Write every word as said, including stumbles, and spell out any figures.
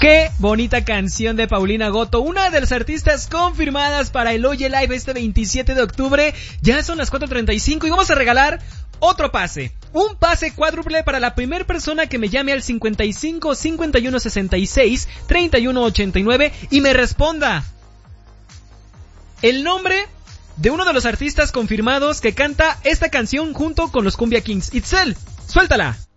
Qué bonita canción de Paulina Goto, una de las artistas confirmadas para el Oye Live este veintisiete de octubre. Ya son las cuatro treinta y cinco y vamos a regalar otro pase. Un pase cuádruple para la primera persona que me llame al cincuenta y cinco, cincuenta y uno, sesenta y seis, treinta y uno, ochenta y nueve y me responda el nombre de uno de los artistas confirmados que canta esta canción junto con los Cumbia Kings. Itzel, suéltala.